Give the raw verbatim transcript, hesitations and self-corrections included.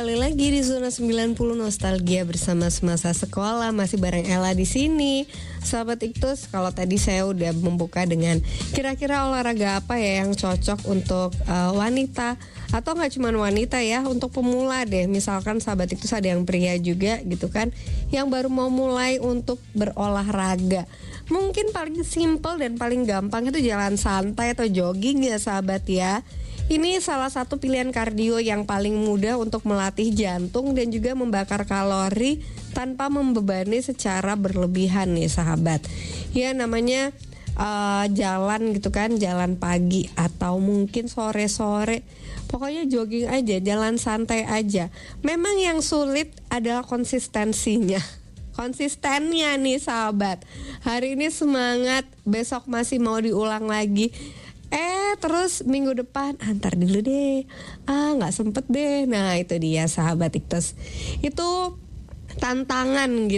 Kembali lagi di Zona sembilan puluh Nostalgia bersama semasa sekolah. Masih bareng Ella di sini. Sahabat Iktus, kalau tadi saya udah membuka dengan kira-kira olahraga apa ya yang cocok untuk uh, wanita, atau nggak cuma wanita ya, untuk pemula deh. Misalkan sahabat Iktus ada yang pria juga gitu kan, yang baru mau mulai untuk berolahraga. Mungkin paling simple dan paling gampang itu jalan santai atau jogging ya sahabat ya. Ini salah satu pilihan kardio yang paling mudah untuk melatih jantung dan juga membakar kalori tanpa membebani secara berlebihan nih sahabat. Ya namanya uh, jalan gitu kan, jalan pagi atau mungkin sore-sore. Pokoknya jogging aja, jalan santai aja. Memang yang sulit adalah konsistensinya. Konsistennya nih sahabat. Hari ini semangat, besok masih mau diulang lagi. Eh terus minggu depan antar dulu deh, ah nggak sempet deh. Nah itu dia sahabat Iktus, itu tantangan gitu.